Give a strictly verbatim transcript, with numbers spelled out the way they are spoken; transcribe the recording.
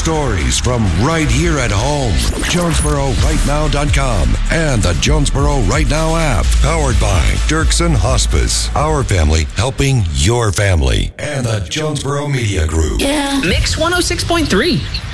stories from right here at home. Jonesboro Right Now dot com and the Jonesboro Right Now app. Powered by Dirksen Hospice. Our family helping your family. And the Jonesboro Media Group. Yeah. Mix one oh six point three.